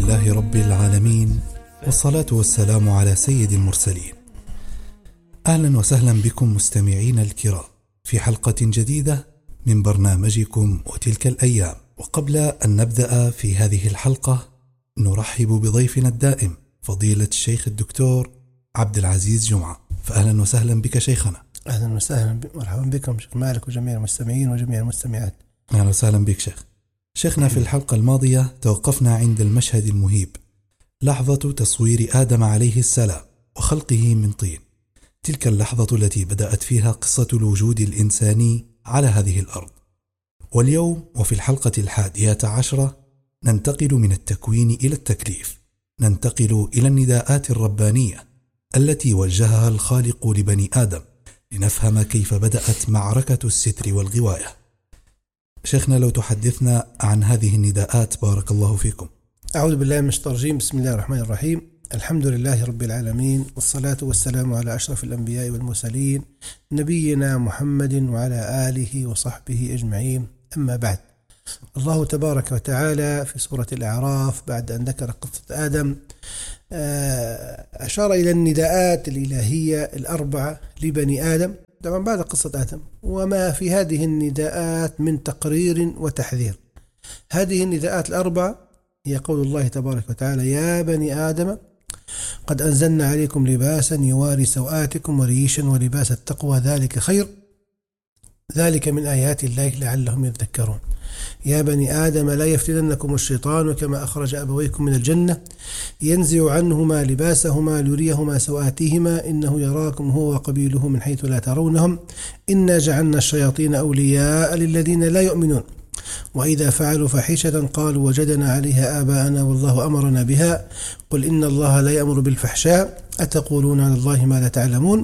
لله رب العالمين، والصلاة والسلام على سيد المرسلين. أهلا وسهلا بكم مستمعين الكرام في حلقة جديدة من برنامجكم وتلك الأيام. وقبل أن نبدأ في هذه الحلقة نرحب بضيفنا الدائم فضيلة الشيخ الدكتور عبد العزيز جمعة، فأهلا وسهلا بك شيخنا. أهلا وسهلا، مرحبا بكم شيخ مالك وجميع المستمعين وجميع المستمعات. أهلا وسهلا بك شيخنا. في الحلقة الماضية توقفنا عند المشهد المهيب، لحظة تصوير آدم عليه السلام وخلقه من طين، تلك اللحظة التي بدأت فيها قصة الوجود الإنساني على هذه الأرض. واليوم وفي الحلقة 11 ننتقل من التكوين إلى التكليف، ننتقل إلى النداءات الربانية التي وجهها الخالق لبني آدم، لنفهم كيف بدأت معركة الستر والغواية. شيخنا لو تحدثنا عن هذه النداءات بارك الله فيكم. أعوذ بالله من الشيطان الرجيم، بسم الله الرحمن الرحيم، الحمد لله رب العالمين، والصلاة والسلام على أشرف الأنبياء والمرسلين نبينا محمد وعلى آله وصحبه أجمعين، أما بعد. الله تبارك وتعالى في سورة الأعراف بعد أن ذكر قصة آدم أشار إلى النداءات الإلهية الأربعة لبني آدم طبعا بعد قصة آدم، وما في هذه النداءات من تقرير وتحذير. هذه النداءات الأربعة هي قول الله تبارك وتعالى: يا بني آدم قد أنزلنا عليكم لباسا يواري سوآتكم وريشا ولباس التقوى ذلك خير ذلك من آيات الله لعلهم يذكرون. يا بني آدم لا يفتننكم الشيطان كما أخرج أبويكم من الجنة ينزع عنهما لباسهما ليريهما سوآتهما إنه يراكم هو وقبيله من حيث لا ترونهم إنا جعلنا الشياطين أولياء للذين لا يؤمنون وإذا فعلوا فاحشة قالوا وجدنا عليها آباءنا والله أمرنا بها قل إن الله لا يأمر بالفحشاء أتقولون على الله ما لا تعلمون.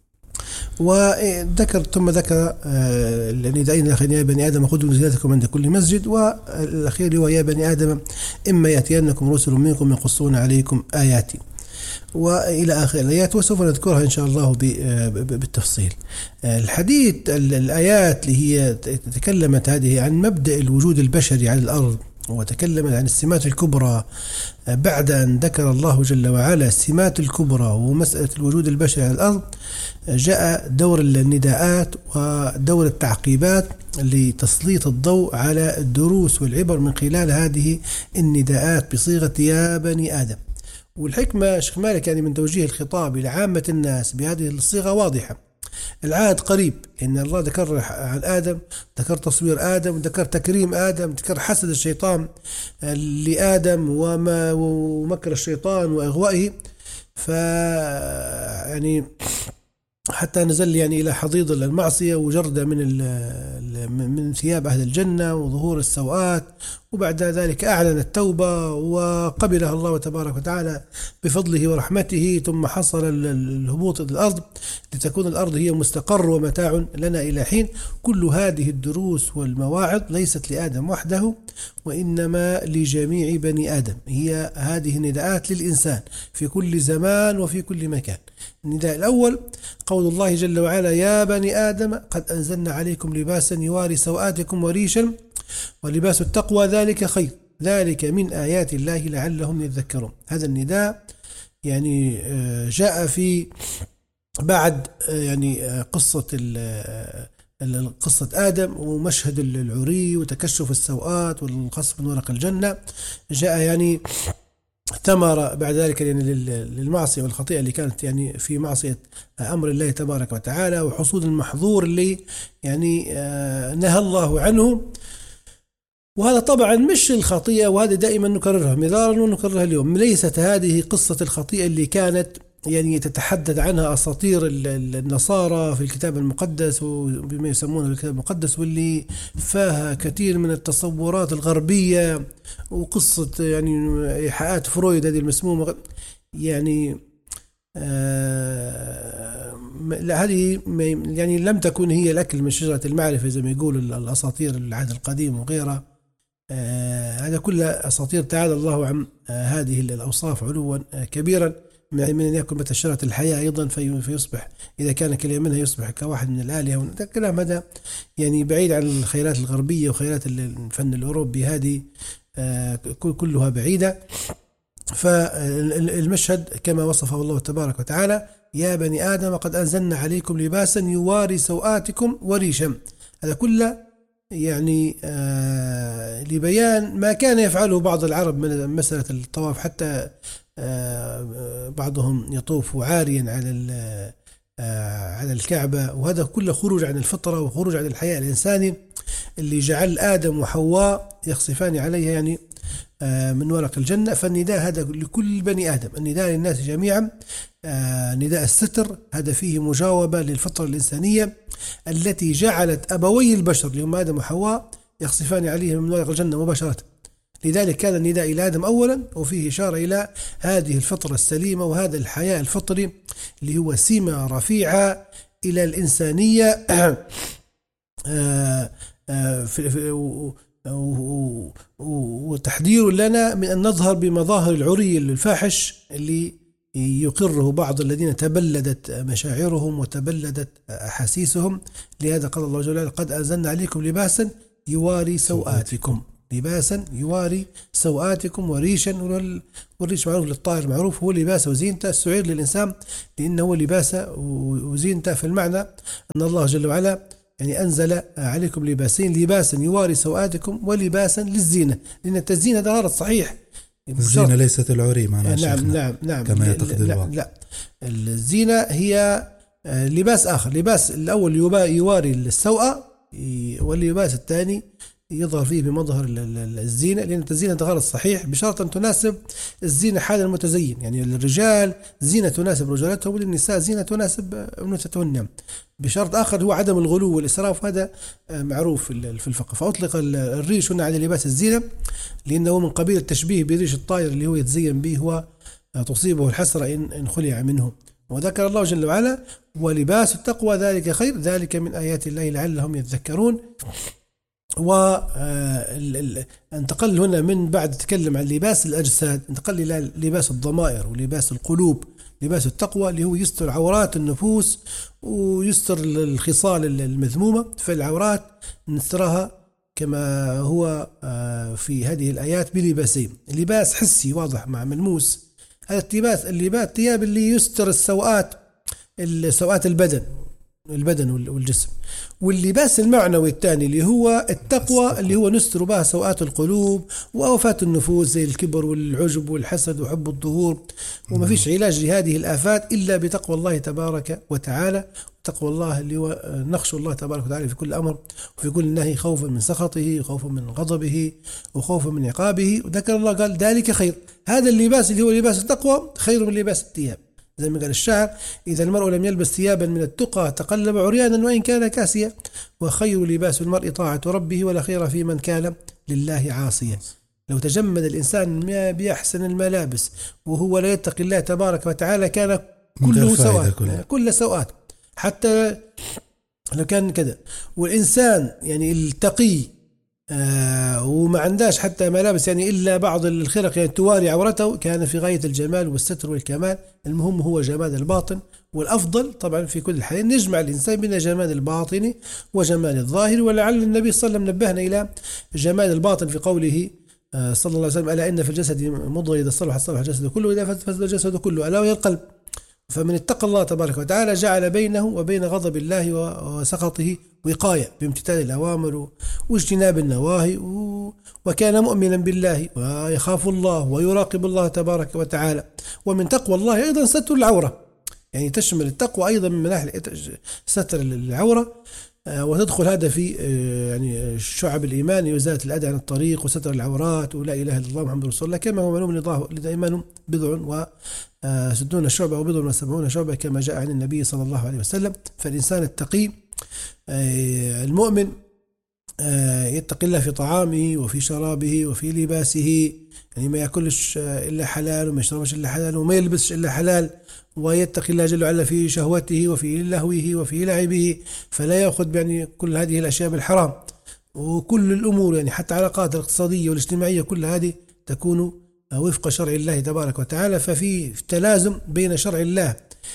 وذكر ثم ذكر النداءين الأخيرين: يا بني آدم خذوا زينتكم عند كل مسجد، والأخير هو: يا بني آدم إما يأتينكم رسل منكم يقصون عليكم آياتي، وإلى آخر الآيات، وسوف نذكرها إن شاء الله بالتفصيل. الحديث الآيات اللي هي تكلمت هذه عن مبدأ الوجود البشري على الأرض، وتكلمت عن السمات الكبرى. بعد أن ذكر الله جل وعلا السمات الكبرى ومسألة الوجود البشري على الأرض، جاء دور النداءات ودور التعقيبات لتسليط الضوء على الدروس والعبر من خلال هذه النداءات بصيغة يا بني آدم. والحكمة شيخ مالك من توجيه الخطاب إلى عامة الناس بهذه الصيغة واضحة. العهد قريب، إن الله ذكر عن آدم، ذكر تصوير آدم، ذكر تكريم آدم، ذكر حسد الشيطان لآدم ومكر الشيطان وإغوائه، حتى نزل إلى حضيض المعصية وجرد من ثياب أهل الجنة وظهور السوءات، وبعد ذلك أعلن التوبة وقبلها الله تبارك وتعالى بفضله ورحمته، ثم حصل الهبوط إلى الأرض لتكون الأرض هي مستقر ومتاع لنا إلى حين. كل هذه الدروس والمواعظ ليست لآدم وحده، وإنما لجميع بني آدم. هي هذه النداءات للإنسان في كل زمان وفي كل مكان. النداء الأول قول الله جل وعلا: يا بني آدم قد أنزلنا عليكم لباسا يواري سوآتكم وريشا ولباس التقوى ذلك خير ذلك من آيات الله لعلهم يذكرون. هذا النداء جاء في بعد قصة آدم ومشهد العري وتكشف السوءات والقصف من ورق الجنة، جاء ثمرة بعد ذلك للمعصية والخطيئة اللي كانت في معصية أمر الله تبارك وتعالى، وحصول المحظور اللي نهى الله عنه. وهذا طبعا مش الخطيئة، وهذا دائما نكررها مرارا ونكررها اليوم. ليست هذه قصة الخطيئة اللي كانت تتحدث عنها أساطير النصارى في الكتاب المقدس وبما يسمونه الكتاب المقدس، واللي فيها كثير من التصورات الغربية وقصة إيحاءات فرويد هذه المسمومة. هذه لم تكن هي الأكل من شجرة المعرفة زي ما يقول الأساطير العهد القديم وغيرها. هذا كلها أساطير، تعالى الله عن هذه الأوصاف علوا كبيرا، من أن يكون بتشرة الحياة أيضا فيصبح إذا كان كلمة منها يصبح كواحد من الآلهة. الكلام هذا بعيد عن الخيرات الغربية وخيرات الفن الأوروبي، هذه كلها بعيدة. فالمشهد كما وصفه الله تبارك وتعالى: يا بني آدم قد أنزلنا عليكم لباسا يواري سوآتكم وريشا. هذا كله يعني لبيان ما كان يفعله بعض العرب من مسألة الطواف، حتى بعضهم يطوف عاريا على الكعبة، وهذا كله خروج عن الفطرة وخروج عن الحياء الإنساني اللي جعل آدم وحواء يخصفان عليها يعني من ورق الجنة. فالنداء هذا لكل بني آدم، النداء للناس جميعا، نداء الستر، هذا فيه مجاوبة للفطرة الإنسانية التي جعلت أبوي البشر اللي هم آدم وحواء يخصفان عليهم من ورق الجنة مباشرة. لذلك كان النداء إلى آدم أولا، وفيه إشارة إلى هذه الفطرة السليمة وهذا الحياء الفطري اللي هو سمة رفيعة إلى الإنسانية وتحذير لنا من أن نظهر بمظاهر العري الفاحش اللي يقره بعض الذين تبلدت مشاعرهم وتبلدت أحاسيسهم. لهذا قال الله جل وعلا: قد أنزلنا عليكم لباسا يواري سوآتكم، لباسا يواري سوآتكم وريشا. والريش معروف للطائر، معروف هو لباسه وزينته، السعير للإنسان لأنه هو لباسه وزينته. في المعنى أن الله جل وعلا يعني أنزل عليكم لباسين: لباسا يواري سوآتكم ولباسا للزينة، لأن التزيين هذا غرض صحيح. الزينة ليست العري معناها. نعم كما يعتقد البعض. لا، الزينة هي لباس آخر. لباس الأول يواري السوءة، واللباس الثاني يظهر فيه بمظهر الزينة، لأن الزينة ده غرض صحيح بشرط أن تناسب الزينة حال المتزين. يعني الرجال زينة تناسب رجالتهم، وللنساء زينة تناسب أنوثتهن، بشرط آخر هو عدم الغلو والإسراف، هذا معروف في الفقه. فأطلق الريش هنا على لباس الزينة لأنه من قبيل التشبيه بريش الطائر اللي هو يتزين به وتصيبه الحسرة إن خلع منه. وذكر الله جل وعلا: ولباس التقوى ذلك خير، ذلك من آيات الله لعلهم يتذكرون. وانتقل هنا من بعد تكلم عن لباس الأجساد، انتقل إلى لباس الضمائر ولباس القلوب. لباس التقوى اللي هو يستر عورات النفوس ويستر الخصال المذمومة. فالعورات نسترها كما هو في هذه الآيات بلباسين: لباس حسي واضح مع ملموس، هذا اللباس ثياب اللي يستر السوءات البدن والجسم. واللباس المعنوي الثاني اللي هو التقوى، اللي هو نستر بها سوءات القلوب وآفات النفوس زي الكبر والعجب والحسد وحب الظهور. وما فيش علاج لهذه الآفات إلا بتقوى الله تبارك وتعالى. تقوى الله اللي هو نخشى الله تبارك وتعالى في كل أمر وفي كل نهي، خوفا من سخطه وخوفا من غضبه وخوفا من عقابه. وذكر الله قال: ذلك خير، هذا اللباس اللي هو لباس التقوى خير من لباس الثياب. زي ما قال الشاعر: إذا المرء لم يلبس ثيابا من التقى تقلب عريانا وإن كان كاسيا، وخير لباس المرء طاعة ربه ولا خير في من كان لله عاصيا. لو تجمد الإنسان بأحسن الملابس وهو لا يتقي الله تبارك وتعالى كان كله سوءات، كل سوءات، حتى لو كان كذا. والإنسان يعني التقي وما عنداش حتى ملابس يعني إلا بعض الخرق يعني تواري عورته، كان في غاية الجمال والستر والكمال. المهم هو جمال الباطن، والأفضل طبعا في كل الحالات نجمع الإنسان بين جمال الباطن وجمال الظاهر. ولعل النبي صلى الله عليه وسلم نبهنا إلى جمال الباطن في قوله صلى الله عليه وسلم: ألا إن في الجسد مضغة إذا صلح صلح الجسد كله وإذا فسد الجسد كله، ألا وهي القلب. فمن اتقى الله تبارك وتعالى جعل بينه وبين غضب الله وسخطه وقاية بامتثال الأوامر واجتناب النواهي، وكان مؤمنا بالله ويخاف الله ويراقب الله تبارك وتعالى. ومن تقوى الله أيضا ستر العورة، يعني تشمل التقوى أيضا من ناحية ستر العورة، وتدخل هذا في يعني شعب الإيمان: إزالة الأذى عن الطريق وستر العورات ولا إله إلا الله محمد رسول الله، كما هو معلوم الإيمان بضع و60 شعبة وبضع و70 شعبة كما جاء عن النبي صلى الله عليه وسلم. فالإنسان التقي المؤمن يتقي الله في طعامه وفي شرابه وفي لباسه، يعني ما يأكلش إلا حلال وما يشربش إلا حلال وما يلبسش إلا حلال، ويتقي الله جل وعلا في شهوته وفي لهوه وفي لعبه، فلا يأخذ يعني كل هذه الأشياء بالحرام. وكل الأمور يعني حتى العلاقات الاقتصادية والاجتماعية كل هذه تكون وفق شرع الله تبارك وتعالى. ففي تلازم بين شرع الله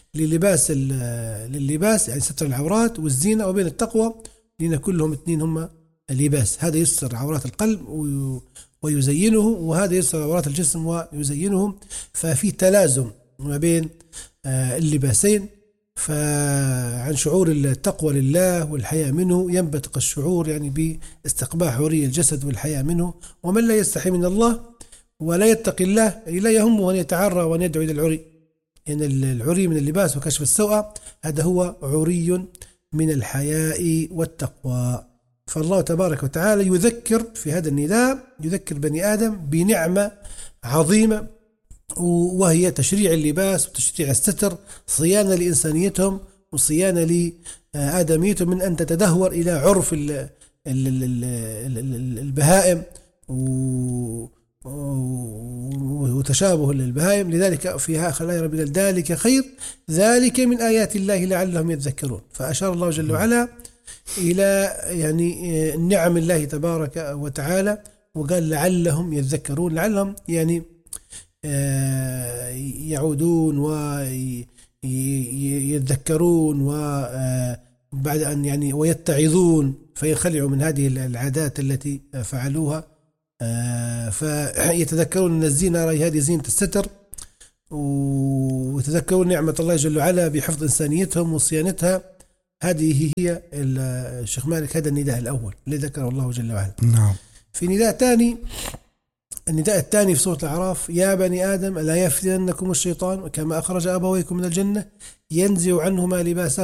لللباس يعني ستر العورات والزينة، وبين التقوى، لأن كلهم اثنين هم اللباس. هذا يستر عورات القلب ويزينه، وهذا يستر عورات الجسم ويزينه. ففي تلازم ما بين اللباسين. فعن شعور التقوى لله والحياء منه ينبثق الشعور يعني باستقباح حرية الجسد والحياء منه. ومن لا يستحي من الله ولا يتقي الله لا يهمه أن يتعرى وأن يدعو إلى العري. يعني العري من اللباس وكشف السوء هذا هو عري من الحياء والتقوى. فالله تبارك وتعالى يذكر في هذا النداء، يذكر بني آدم بنعمة عظيمة، وهي تشريع اللباس وتشريع الستر، صيانة لإنسانيتهم وصيانة لآدميتهم من أن تتدهور إلى عرف البهائم وتشابه للبهائم. لذلك فيها خلال ربنا ذلك خير، ذلك من آيات الله لعلهم يتذكرون. فأشار الله جل وعلا إلى يعني نعم الله تبارك وتعالى، وقال لعلهم يتذكرون، لعلهم يعني يعودون ويتذكرون وبعد أن يعني ويتعظون فينخلعوا من هذه العادات التي فعلوها، فيتذكرون أن الزينة هذه زينة الستر، ويتذكرون نعمة الله جل وعلا بحفظ إنسانيتهم وصيانتها. هذه هي الشيخ مالك هذا النداء الأول اللي ذكره الله جل وعلا. نعم. في نداء ثاني، النداء الثاني في سورة الأعراف: يا بني آدم لا يفتننكم الشيطان كما أخرج أبويكم من الجنة ينزع عنهما لباسهما